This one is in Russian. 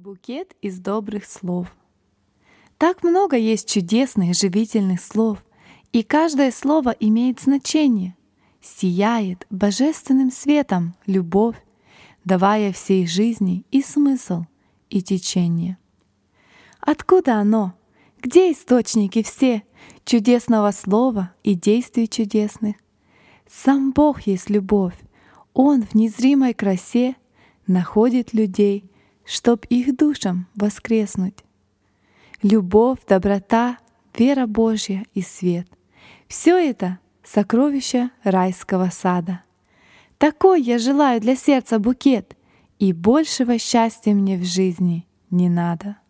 Букет из добрых слов. Так много есть чудесных, живительных слов, и каждое слово имеет значение, сияет божественным светом любовь, давая всей жизни и смысл, и течение. Откуда оно? Где источники все чудесного слова и действий чудесных? Сам Бог есть любовь, Он в незримой красе находит людей, чтоб их душам воскреснуть. Любовь, доброта, вера Божья и свет — все это — сокровища райского сада. Такой я желаю для сердца букет, и большего счастья мне в жизни не надо.